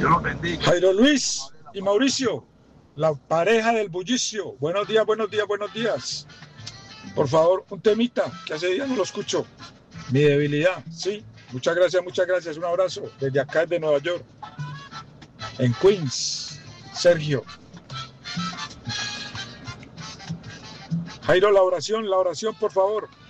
Jairo Luis y Mauricio, la pareja del bullicio. Buenos días, buenos días, buenos días. Por favor, un temita, que hace días no lo escucho. Mi debilidad, sí. Muchas gracias. Un abrazo desde acá, desde Nueva York. En Queens, Sergio. Jairo, la oración, por favor.